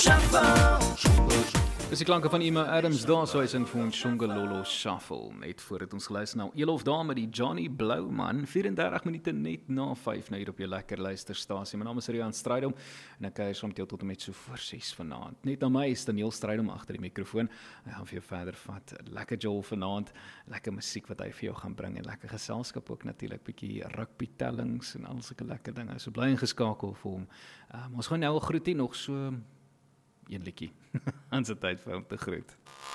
Dis die klanke van Emma Adams daar, so hy sing vir ons Shongololo Shuffle, net voordat ons geluister nou Elof daar met die Johnny Blauman, 34 minute net na 5 nou hier op jou lekker luisterstasie. My naam is Rian Strydom en ek kuier saam met jou tot en met so voor 6 vanaand. Net na my is Daniel Strydom agter die mikrofoon. Hy gaan vir jou verder vat. Lekker jol vanaand, lekker musiek wat hy vir jou gaan bring en lekker geselskap ook natuurlik, bietjie rugby tellings en al sulke lekker dinge. So bly ingeskakel vir hom. Ons gaan nou al groetie nog so een liedjie. Ons het tyd vir hom te groet.